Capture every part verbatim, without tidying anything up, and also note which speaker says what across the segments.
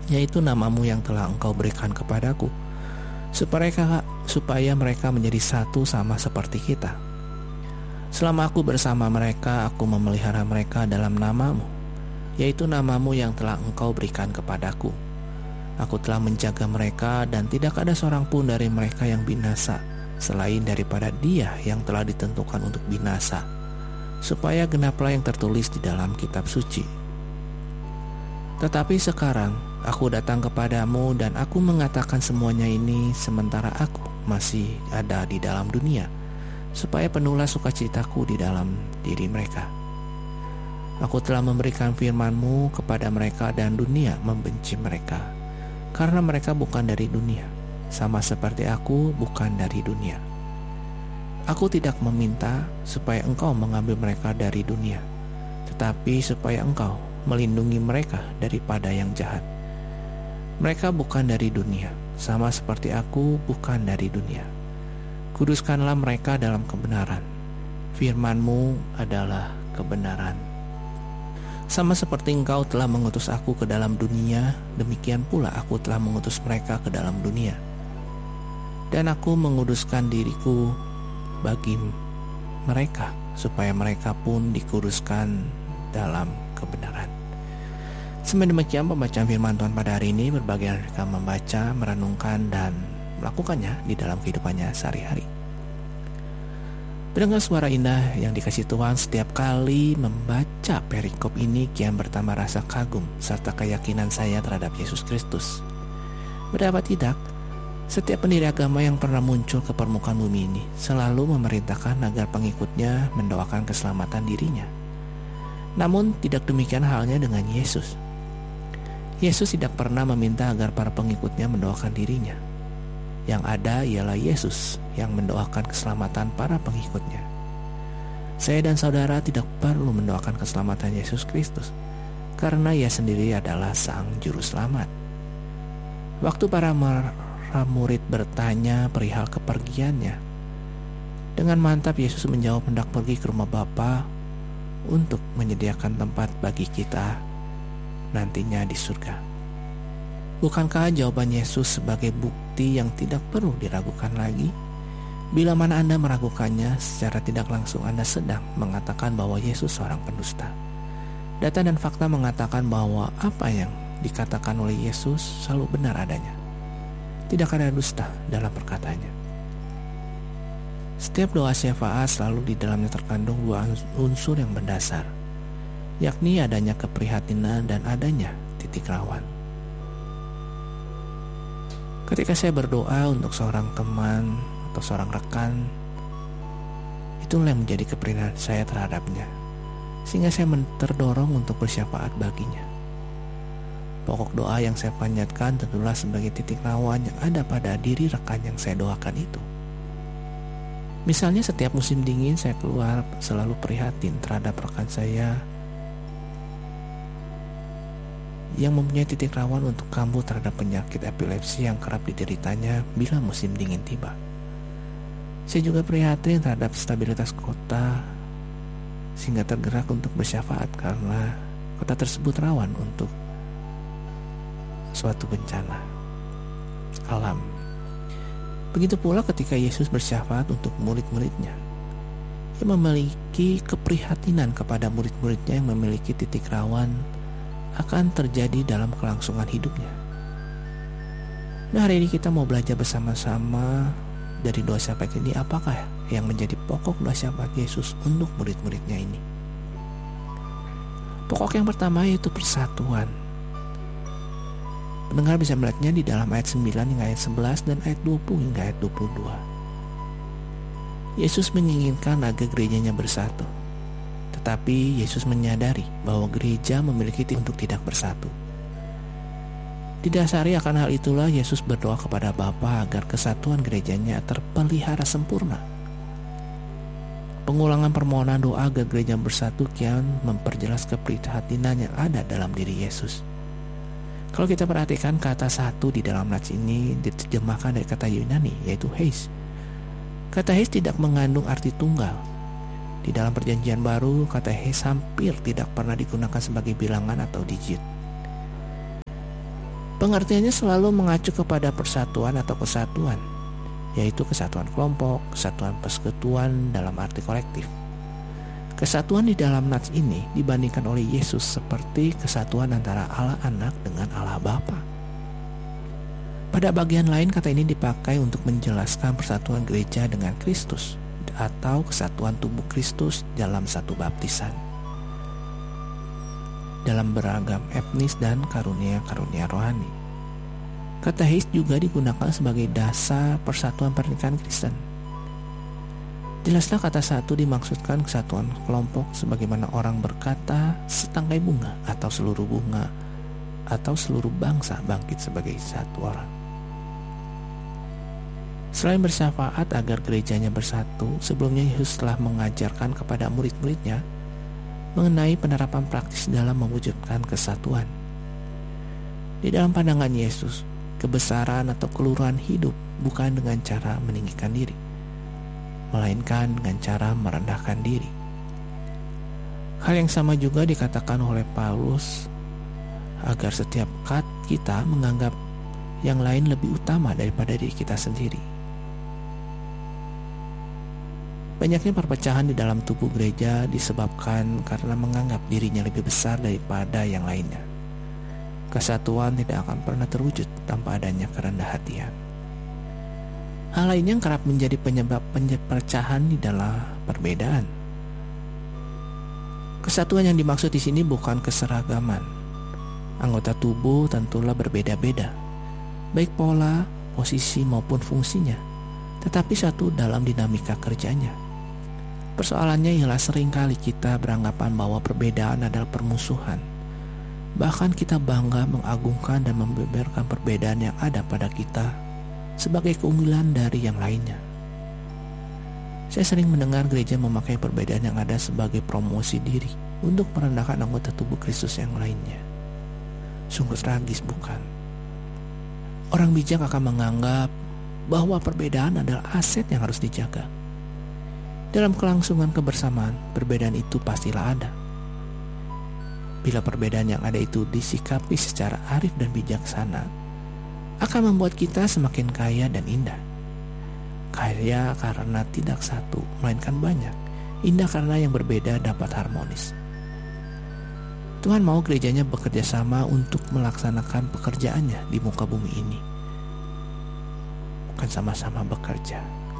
Speaker 1: yaitu namamu yang telah engkau berikan kepadaku, supaya, supaya mereka menjadi satu sama seperti kita. Selama aku bersama mereka, aku memelihara mereka dalam namamu, yaitu namamu yang telah engkau berikan kepadaku. Aku telah menjaga mereka dan tidak ada seorang pun dari mereka yang binasa, selain daripada dia yang telah ditentukan untuk binasa, supaya genaplah yang tertulis di dalam kitab suci. Tetapi sekarang aku datang kepadamu dan aku mengatakan semuanya ini sementara aku masih ada di dalam dunia, supaya penuhlah sukacitaku di dalam diri mereka. Aku telah memberikan firman-Mu kepada mereka dan dunia membenci mereka, karena mereka bukan dari dunia, sama seperti aku bukan dari dunia. Aku tidak meminta supaya Engkau mengambil mereka dari dunia, tetapi supaya Engkau melindungi mereka daripada yang jahat. Mereka bukan dari dunia, sama seperti aku bukan dari dunia. Kuduskanlah mereka dalam kebenaran. Firman-Mu adalah kebenaran. Sama seperti Engkau telah mengutus aku ke dalam dunia, demikian pula aku telah mengutus mereka ke dalam dunia. Dan aku menguduskan diriku bagi mereka, supaya mereka pun dikuduskan dalam kebenaran. Sedemikian pembacaan firman Tuhan pada hari ini. Berbagai mereka membaca, merenungkan, dan melakukannya di dalam kehidupannya sehari-hari. Mendengar suara indah yang dikasih Tuhan, setiap kali membaca perikop ini kian bertambah rasa kagum serta keyakinan saya terhadap Yesus Kristus. Betapa tidak, setiap pendiri agama yang pernah muncul ke permukaan bumi ini selalu memerintahkan agar pengikutnya mendoakan keselamatan dirinya. Namun tidak demikian halnya dengan Yesus. Yesus tidak pernah meminta agar para pengikutnya mendoakan dirinya. Yang ada ialah Yesus yang mendoakan keselamatan para pengikutnya. Saya dan saudara tidak perlu mendoakan keselamatan Yesus Kristus, karena Ia sendiri adalah Sang Juru Selamat. Waktu para murid bertanya perihal kepergiannya, dengan mantap Yesus menjawab hendak pergi ke rumah Bapa untuk menyediakan tempat bagi kita nantinya di surga. Bukankah jawaban Yesus sebagai bukti yang tidak perlu diragukan lagi? Bila mana Anda meragukannya, secara tidak langsung Anda sedang mengatakan bahwa Yesus seorang pendusta. Data dan fakta mengatakan bahwa apa yang dikatakan oleh Yesus selalu benar adanya. Tidak ada dusta dalam perkataannya. Setiap doa syafaat selalu di dalamnya terkandung dua unsur yang mendasar, yakni adanya keprihatinan dan adanya titik rawan. Ketika saya berdoa untuk seorang teman atau seorang rekan, itulah yang menjadi keprihatinan saya terhadapnya, sehingga saya terdorong untuk bersyafaat baginya. Pokok doa yang saya panjatkan tentulah sebagai titik rawan yang ada pada diri rekan yang saya doakan itu. Misalnya setiap musim dingin saya keluar selalu prihatin terhadap rekan saya yang mempunyai titik rawan untuk kambuh terhadap penyakit epilepsi yang kerap dideritanya bila musim dingin tiba. Saya juga prihatin terhadap stabilitas kota, sehingga tergerak untuk bersyafaat karena kota tersebut rawan untuk suatu bencana alam. Begitu pula ketika Yesus bersyafaat untuk murid-muridnya. Ia memiliki keprihatinan kepada murid-muridnya yang memiliki titik rawan akan terjadi dalam kelangsungan hidupnya. Nah, hari ini kita mau belajar bersama-sama dari doa syafaat ini, apakah yang menjadi pokok doa syafaat Yesus untuk murid-muridnya ini. Pokok yang pertama yaitu persatuan. Pendengar bisa melihatnya di dalam ayat sembilan hingga ayat sebelas dan ayat dua puluh hingga ayat dua puluh dua. Yesus menginginkan agar gerejanya bersatu. Tetapi Yesus menyadari bahwa gereja memiliki titik untuk tidak bersatu. Didasari akan hal itulah Yesus berdoa kepada Bapa agar kesatuan gerejanya terpelihara sempurna. Pengulangan permohonan doa agar gereja bersatu kian memperjelas keprihatinan yang ada dalam diri Yesus. Kalau kita perhatikan kata satu di dalam nats ini diterjemahkan dari kata Yunani yaitu heis. Kata heis tidak mengandung arti tunggal. Di dalam perjanjian baru, kata heis hampir tidak pernah digunakan sebagai bilangan atau digit. Pengertiannya selalu mengacu kepada persatuan atau kesatuan, yaitu kesatuan kelompok, kesatuan persekutuan dalam arti kolektif. Kesatuan di dalam nats ini dibandingkan oleh Yesus seperti kesatuan antara Allah Anak dengan Allah Bapa. Pada bagian lain kata ini dipakai untuk menjelaskan persatuan gereja dengan Kristus atau kesatuan tubuh Kristus dalam satu baptisan, dalam beragam etnis dan karunia-karunia rohani. Kata heis juga digunakan sebagai dasar persatuan pernikahan Kristen. Jelaslah kata satu dimaksudkan kesatuan kelompok sebagaimana orang berkata setangkai bunga atau seluruh bunga atau seluruh bangsa bangkit sebagai satu orang. Selain bersyafaat agar gerejanya bersatu, sebelumnya Yesus telah mengajarkan kepada murid-muridnya mengenai penerapan praktis dalam mewujudkan kesatuan. Di dalam pandangan Yesus, kebesaran atau keluruhan hidup bukan dengan cara meninggikan diri, melainkan dengan cara merendahkan diri. Hal yang sama juga dikatakan oleh Paulus agar setiap kat kita menganggap yang lain lebih utama daripada diri kita sendiri. Banyaknya perpecahan di dalam tubuh gereja disebabkan karena menganggap dirinya lebih besar daripada yang lainnya. Kesatuan tidak akan pernah terwujud tanpa adanya kerendahan hatian. Hal lain yang kerap menjadi penyebab perpecahan adalah perbedaan. Kesatuan yang dimaksud di sini bukan keseragaman. Anggota tubuh tentulah berbeda-beda, baik pola, posisi maupun fungsinya, tetapi satu dalam dinamika kerjanya. Persoalannya ialah seringkali kita beranggapan bahwa perbedaan adalah permusuhan. Bahkan kita bangga mengagungkan dan membeberkan perbedaan yang ada pada kita sebagai keunggulan dari yang lainnya. Saya sering mendengar gereja memakai perbedaan yang ada sebagai promosi diri untuk merendahkan anggota tubuh Kristus yang lainnya. Sungguh tragis, bukan? Orang bijak akan menganggap bahwa perbedaan adalah aset yang harus dijaga. Dalam kelangsungan kebersamaan, perbedaan itu pastilah ada. Bila perbedaan yang ada itu disikapi secara arif dan bijaksana, akan membuat kita semakin kaya dan indah. Kaya karena tidak satu, melainkan banyak. Indah karena yang berbeda dapat harmonis. Tuhan mau gerejanya bekerja sama untuk melaksanakan pekerjaannya di muka bumi ini, bukan sama-sama bekerja.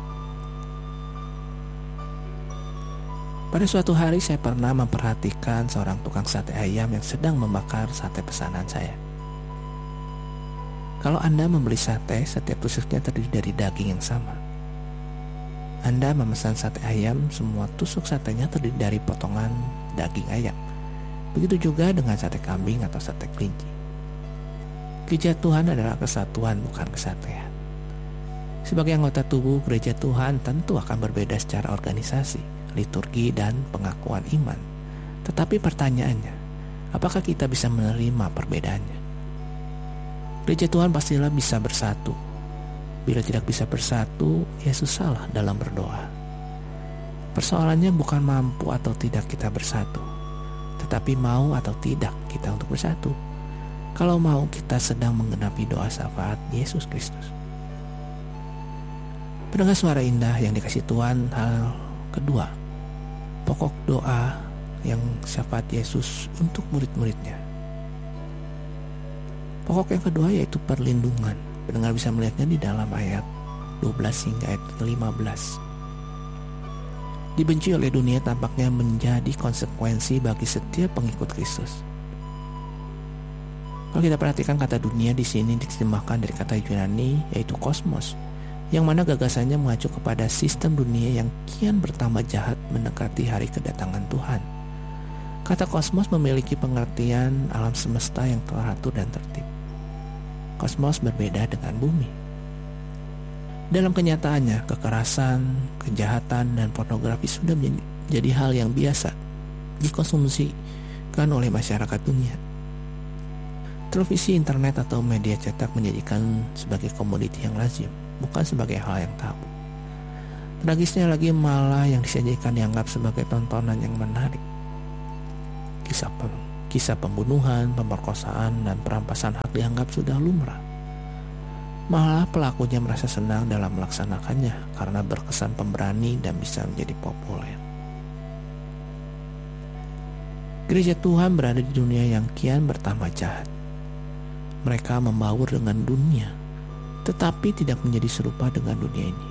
Speaker 1: Pada suatu hari saya pernah memperhatikan seorang tukang sate ayam yang sedang membakar sate pesanan saya. Kalau Anda membeli sate, setiap tusuknya terdiri dari daging yang sama. Anda memesan sate ayam, semua tusuk satenya terdiri dari potongan daging ayam. Begitu juga dengan sate kambing atau sate kelinci. Gereja Tuhan adalah kesatuan, bukan kesatuan. Sebagai anggota tubuh gereja Tuhan tentu akan berbeda secara organisasi, liturgi, dan pengakuan iman. Tetapi pertanyaannya, apakah kita bisa menerima perbedaannya? Gereja Tuhan pastilah bisa bersatu. Bila tidak bisa bersatu, Yesus salah dalam berdoa. Persoalannya bukan mampu atau tidak kita bersatu, tetapi mau atau tidak kita untuk bersatu. Kalau mau, kita sedang menggenapi doa syafaat Yesus Kristus. Pendengar suara indah yang dikasih Tuhan, hal kedua, pokok doa yang syafaat Yesus untuk murid-muridnya. Pokok yang kedua yaitu perlindungan. Pendengar bisa melihatnya di dalam ayat dua belas hingga ayat lima belas. Dibenci oleh dunia tampaknya menjadi konsekuensi bagi setiap pengikut Kristus. Kalau kita perhatikan kata dunia di sini diterjemahkan dari kata Yunani yaitu kosmos, yang mana gagasannya mengacu kepada sistem dunia yang kian bertambah jahat mendekati hari kedatangan Tuhan. Kata kosmos memiliki pengertian alam semesta yang teratur dan tertib. Kosmos berbeda dengan bumi. Dalam kenyataannya, kekerasan, kejahatan, dan pornografi sudah menjadi hal yang biasa dikonsumsikan oleh masyarakat dunia. Televisi, internet, atau media cetak menjadikan sebagai komoditi yang lazim, bukan sebagai hal yang tabu. Tragisnya lagi, malah yang disajikan dianggap sebagai tontonan yang menarik. Kisah Kisah pembunuhan, pemerkosaan, dan perampasan hak dianggap sudah lumrah. Malah pelakunya merasa senang dalam melaksanakannya karena berkesan pemberani dan bisa menjadi populer. Gereja Tuhan berada di dunia yang kian bertambah jahat. Mereka membaur dengan dunia, tetapi tidak menjadi serupa dengan dunia ini.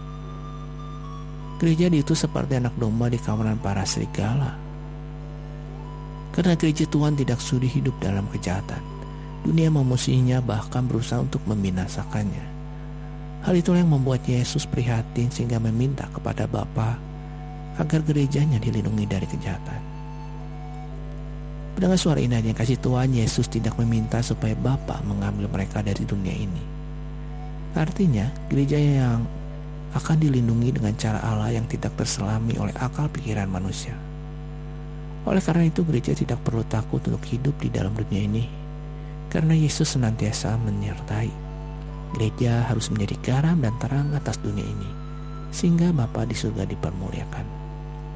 Speaker 1: Gereja itu seperti anak domba di kawanan para serigala. Karena gereja Tuhan tidak sudi hidup dalam kejahatan, dunia memusuhinya bahkan berusaha untuk membinasakannya. Hal itulah yang membuat Yesus prihatin sehingga meminta kepada Bapa agar gerejanya dilindungi dari kejahatan. Mendengar suara indahnya kasih Tuhan, Yesus tidak meminta supaya Bapa mengambil mereka dari dunia ini. Artinya, gereja yang akan dilindungi dengan cara Allah yang tidak terselami oleh akal pikiran manusia. Oleh karena itu, gereja tidak perlu takut untuk hidup di dalam dunia ini, karena Yesus senantiasa menyertai. Gereja harus menjadi garam dan terang atas dunia ini, sehingga Bapa di surga dipermuliakan.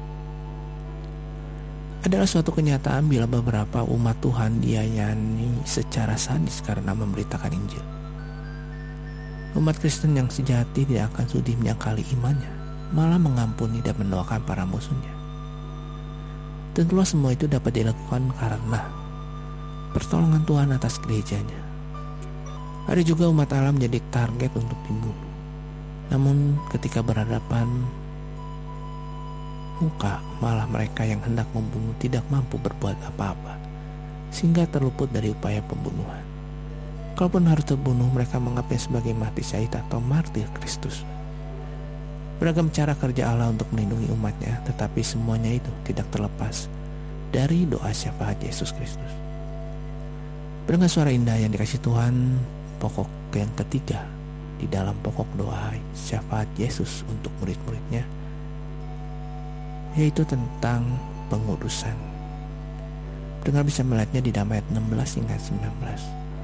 Speaker 1: Adalah suatu kenyataan bila beberapa umat Tuhan dilayani secara sadis karena memberitakan Injil. Umat Kristen yang sejati tidak akan sudi menyangkali imannya, malah mengampuni dan mendoakan para musuhnya. Tentulah semua itu dapat dilakukan karena pertolongan Tuhan atas gerejanya. Ada juga umat Allah menjadi target untuk dibunuh. Namun ketika berhadapan muka, malah mereka yang hendak membunuh tidak mampu berbuat apa-apa, sehingga terluput dari upaya pembunuhan. Kalaupun harus terbunuh, mereka menganggapnya sebagai mati syahid atau martir Kristus. Beragam cara kerja Allah untuk melindungi umatnya, tetapi semuanya itu tidak terlepas dari doa syafaat Yesus Kristus. Mendengar suara indah yang dikasih Tuhan, pokok yang ketiga di dalam pokok doa syafaat Yesus untuk murid-muridnya, yaitu tentang pengudusan. Dengar bisa melihatnya di dalam ayat enam belas hingga sembilan belas.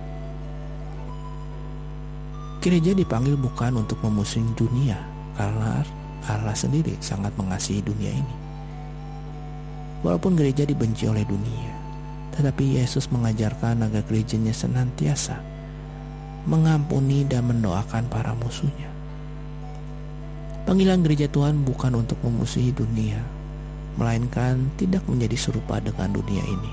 Speaker 1: Gereja dipanggil bukan untuk memusuhi dunia, karena Allah sendiri sangat mengasihi dunia ini. Walaupun gereja dibenci oleh dunia, tetapi Yesus mengajarkan agar gerejanya senantiasa mengampuni dan mendoakan para musuhnya. Panggilan gereja Tuhan bukan untuk memusuhi dunia, melainkan tidak menjadi serupa dengan dunia ini.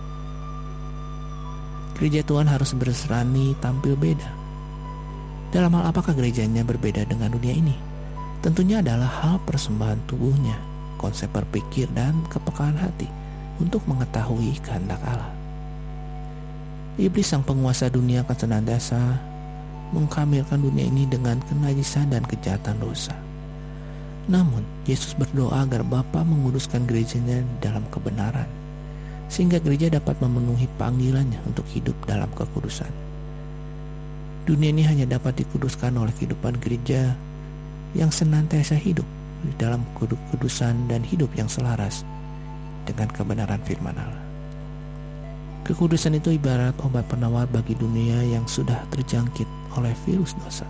Speaker 1: Gereja Tuhan harus berani tampil beda. Dalam hal apakah gerejanya berbeda dengan dunia ini? Tentunya adalah hal persembahan tubuhnya, konsep berpikir dan kepekaan hati untuk mengetahui kehendak Allah. Iblis sang penguasa dunia akan senantiasa mengkamilkan dunia ini dengan kenajisan dan kejahatan dosa. Namun, Yesus berdoa agar Bapa menguduskan gerejanya dalam kebenaran, sehingga gereja dapat memenuhi panggilannya untuk hidup dalam kekudusan. Dunia ini hanya dapat dikuduskan oleh kehidupan gereja yang senantiasa hidup di dalam kekudusan dan hidup yang selaras dengan kebenaran firman Allah. Kekudusan itu ibarat obat penawar bagi dunia yang sudah terjangkit oleh virus dosa.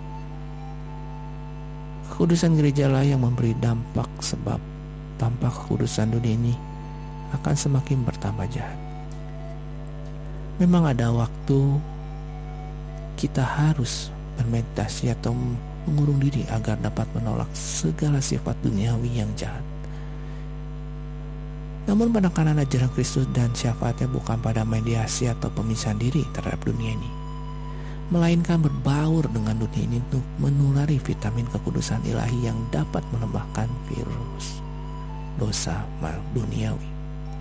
Speaker 1: Kekudusan gereja lah yang memberi dampak, sebab tanpa kekudusan dunia ini akan semakin bertambah jahat. Memang ada waktu kita harus bermeditasi atau mengurung diri agar dapat menolak segala sifat duniawi yang jahat. Namun penekanan ajaran Kristus dan syafaatnya bukan pada mediasi atau pemisahan diri terhadap dunia ini, melainkan berbaur dengan dunia ini untuk menulari vitamin kekudusan ilahi yang dapat melemahkan virus dosa duniawi.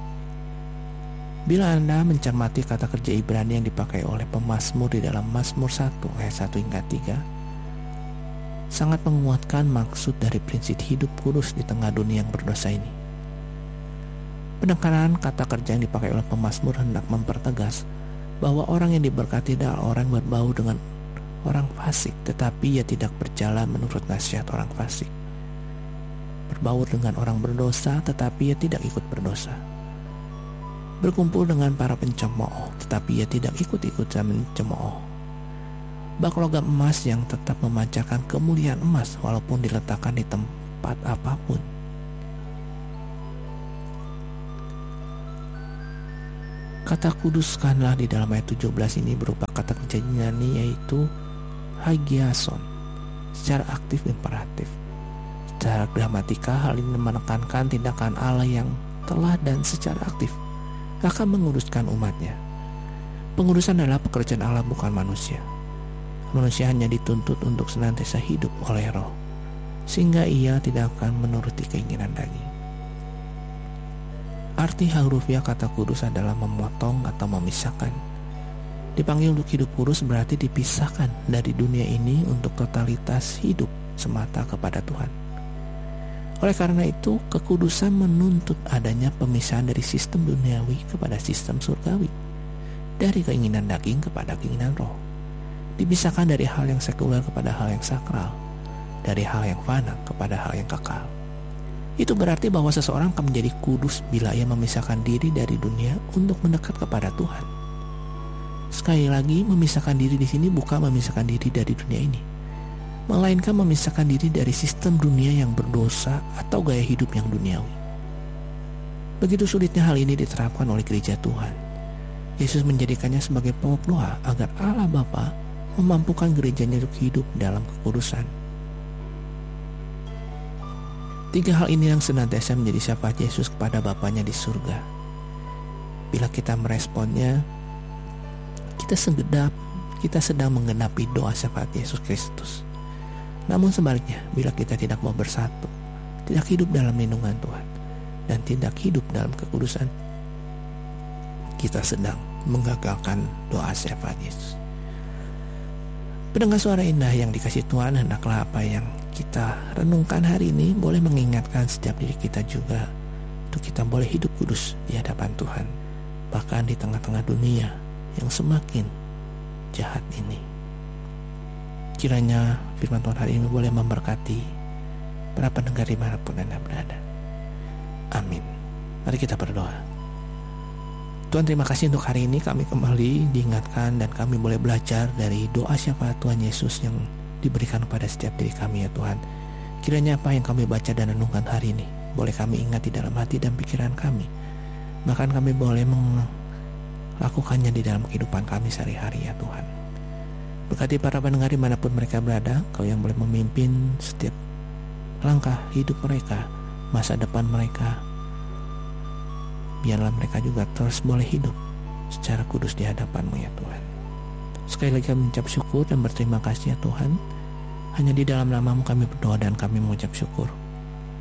Speaker 1: Bila Anda mencermati kata kerja Ibrani yang dipakai oleh pemazmur di dalam Mazmur satu ayat satu hingga tiga, sangat menguatkan maksud dari prinsip hidup kudus di tengah dunia yang berdosa ini. Penekanan kata kerja yang dipakai oleh pemazmur hendak mempertegas bahwa orang yang diberkati adalah orang yang berbau dengan orang fasik, tetapi ia tidak berjalan menurut nasihat orang fasik. Berbaur dengan orang berdosa, tetapi ia tidak ikut berdosa. Berkumpul dengan para pencemooh, tetapi ia tidak ikut-ikut mencemooh. Bak logam emas yang tetap memancarkan kemuliaan emas walaupun diletakkan di tempat apapun. Kata kuduskanlah di dalam ayat tujuh belas ini berupa kata kerja yunani yaitu hagiason, secara aktif imperatif. Secara gramatika hal ini menekankan tindakan Allah yang telah dan secara aktif akan menguruskan umatnya. Pengurusan adalah pekerjaan Allah, bukan manusia. Manusia hanya dituntut untuk senantiasa hidup oleh Roh, sehingga ia tidak akan menuruti keinginan daging. Arti harufiah kata kudus adalah memotong atau memisahkan. Dipanggil untuk hidup kudus berarti dipisahkan dari dunia ini untuk totalitas hidup semata kepada Tuhan. Oleh karena itu, kekudusan menuntut adanya pemisahan dari sistem duniawi kepada sistem surgawi, dari keinginan daging kepada keinginan roh. Dipisahkan dari hal yang sekuler kepada hal yang sakral, dari hal yang fana kepada hal yang kekal. Itu berarti bahwa seseorang akan menjadi kudus bila ia memisahkan diri dari dunia untuk mendekat kepada Tuhan. Sekali lagi, memisahkan diri di sini bukan memisahkan diri dari dunia ini, melainkan memisahkan diri dari sistem dunia yang berdosa atau gaya hidup yang duniawi. Begitu sulitnya hal ini diterapkan oleh gereja Tuhan. Yesus menjadikannya sebagai pokok doa agar Allah Bapa memampukan gerejanya untuk hidup dalam kekudusan. Tiga hal ini yang senantiasa menjadi syafaat Yesus kepada Bapanya di surga. Bila kita meresponnya, kita segedap, kita sedang menggenapi doa syafaat Yesus Kristus. Namun sebaliknya, bila kita tidak mau bersatu, tidak hidup dalam lindungan Tuhan, dan tidak hidup dalam kekudusan, kita sedang menggagalkan doa syafaat Yesus. Pendengar suara indah yang dikasih Tuhan, hendaklah apa yang kita renungkan hari ini boleh mengingatkan setiap diri kita juga untuk kita boleh hidup kudus di hadapan Tuhan, bahkan di tengah-tengah dunia yang semakin jahat ini. Kiranya firman Tuhan hari ini boleh memberkati para pendengar dimanapun Anda berada. Amin. Mari kita berdoa. Tuhan, terima kasih untuk hari ini kami kembali diingatkan dan kami boleh belajar dari doa syafaat Tuhan Yesus yang diberikan kepada setiap diri kami, ya Tuhan. Kiranya apa yang kami baca dan renungkan hari ini boleh kami ingat di dalam hati dan pikiran kami, bahkan kami boleh melakukannya di dalam kehidupan kami sehari-hari, ya Tuhan. Berkati para pendengar dimanapun mereka berada, Kau yang boleh memimpin setiap langkah hidup mereka, masa depan mereka. Biarlah mereka juga terus boleh hidup secara kudus di hadapan-Mu, ya Tuhan. Sekali lagi kami mengucap syukur dan berterima kasih, ya Tuhan. Hanya di dalam nama-Mu kami berdoa dan kami mengucap syukur.